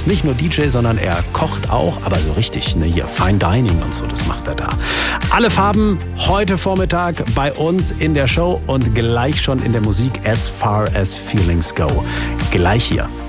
ist nicht nur DJ, sondern er kocht auch, aber so richtig, ne, hier Fine Dining und so, das macht er da. Alle Farben heute Vormittag bei uns in der Show und gleich schon in der Musik As Far As Feelings Go. Gleich hier.